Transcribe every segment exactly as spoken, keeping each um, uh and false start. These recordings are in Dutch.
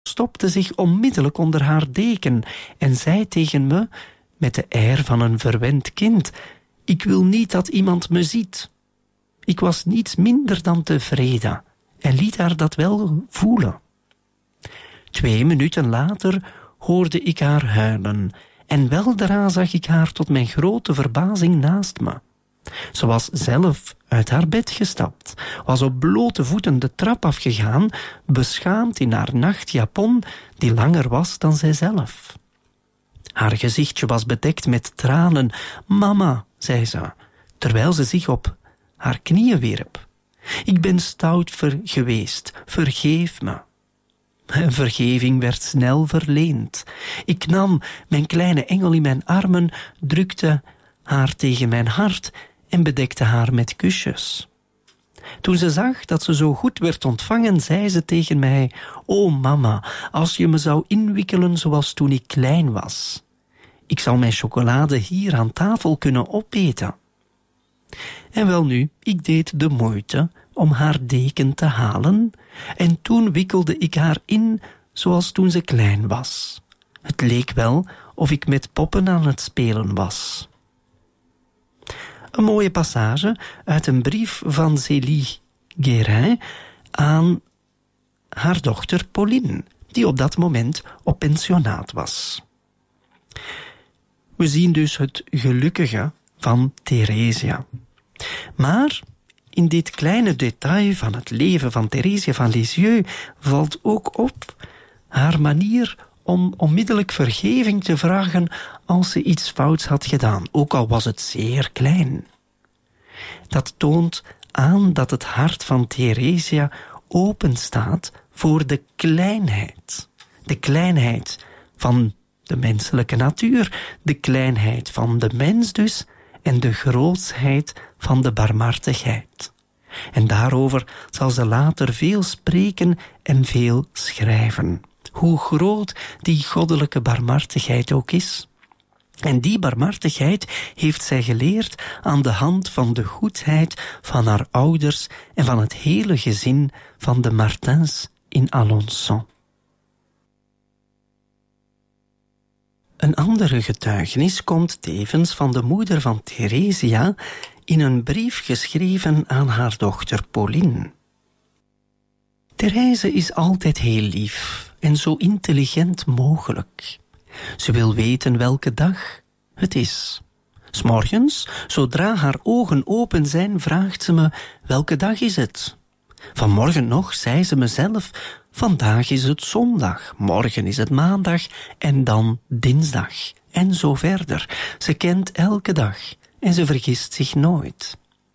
stopte zich onmiddellijk onder haar deken en zei tegen me, met de air van een verwend kind, ik wil niet dat iemand me ziet. Ik was niets minder dan tevreden en liet haar dat wel voelen. Twee minuten later hoorde ik haar huilen en weldra zag ik haar tot mijn grote verbazing naast me. Ze was zelf uit haar bed gestapt, was op blote voeten de trap afgegaan, beschaamd in haar nachtjapon die langer was dan zijzelf. Haar gezichtje was bedekt met tranen. Mama, zei ze, terwijl ze zich op haar knieën wierp. Ik ben stout ver geweest, vergeef me. Vergeving werd snel verleend. Ik nam mijn kleine engel in mijn armen, drukte haar tegen mijn hart en bedekte haar met kusjes. Toen ze zag dat ze zo goed werd ontvangen, zei ze tegen mij, o mama, als je me zou inwikkelen zoals toen ik klein was. Ik zou mijn chocolade hier aan tafel kunnen opeten. En welnu, ik deed de moeite om haar deken te halen en toen wikkelde ik haar in zoals toen ze klein was. Het leek wel of ik met poppen aan het spelen was. Een mooie passage uit een brief van Zélie Guérin aan haar dochter Pauline, die op dat moment op pensionaat was. We zien dus het gelukkige van Theresia. Maar in dit kleine detail van het leven van Theresia van Lisieux valt ook op haar manier om onmiddellijk vergeving te vragen als ze iets fouts had gedaan, ook al was het zeer klein. Dat toont aan dat het hart van Theresia open staat voor de kleinheid. De kleinheid van de menselijke natuur, de kleinheid van de mens dus, en de grootsheid van de barmhartigheid. En daarover zal ze later veel spreken en veel schrijven. Hoe groot die goddelijke barmhartigheid ook is. En die barmhartigheid heeft zij geleerd aan de hand van de goedheid van haar ouders en van het hele gezin van de Martins in Alençon. Een andere getuigenis komt tevens van de moeder van Theresia in een brief geschreven aan haar dochter Pauline. Therese is altijd heel lief en zo intelligent mogelijk. Ze wil weten welke dag het is. 'S Morgens, zodra haar ogen open zijn, vraagt ze me, welke dag is het? Vanmorgen nog zei ze mezelf, vandaag is het zondag, morgen is het maandag en dan dinsdag. En zo verder. Ze kent elke dag en ze vergist zich nooit.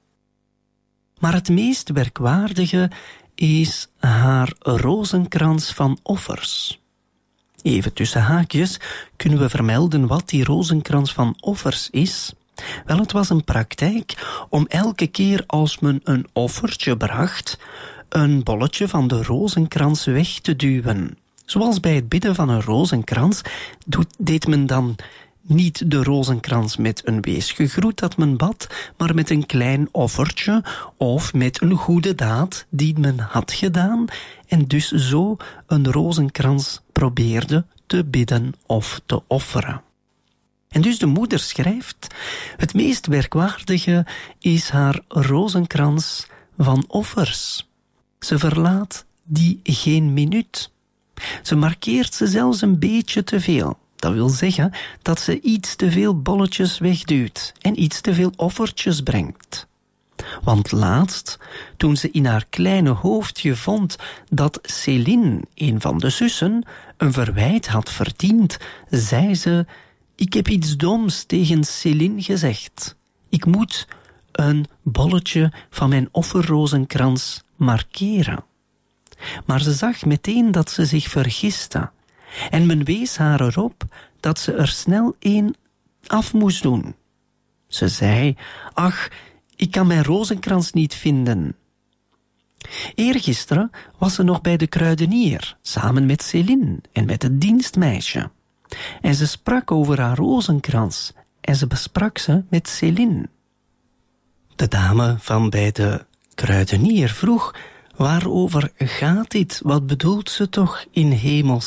Maar het meest werkwaardige is haar rozenkrans van offers. Even tussen haakjes kunnen we vermelden wat die rozenkrans van offers is. Wel, het was een praktijk om elke keer als men een offertje bracht, een bolletje van de rozenkrans weg te duwen. Zoals bij het bidden van een rozenkrans doet, deed men dan niet de rozenkrans met een weesgegroet dat men bad, maar met een klein offertje of met een goede daad die men had gedaan en dus zo een rozenkrans probeerde te bidden of te offeren. En dus de moeder schrijft, het meest werkwaardige is haar rozenkrans van offers. Ze verlaat die geen minuut. Ze markeert ze zelfs een beetje te veel. Dat wil zeggen dat ze iets te veel bolletjes wegduwt en iets te veel offertjes brengt. Want laatst, toen ze in haar kleine hoofdje vond dat Céline, een van de zussen, een verwijt had verdiend, zei ze, ik heb iets doms tegen Céline gezegd. Ik moet een bolletje van mijn offerrozenkrans markeren. Maar ze zag meteen dat ze zich vergiste. En men wees haar erop dat ze er snel een af moest doen. Ze zei, ach, ik kan mijn rozenkrans niet vinden. Eergisteren was ze nog bij de kruidenier, samen met Céline en met het dienstmeisje. En ze sprak over haar rozenkrans en ze besprak ze met Céline. De dame van bij de kruidenier vroeg, Waarover gaat dit? Wat bedoelt ze toch in hemels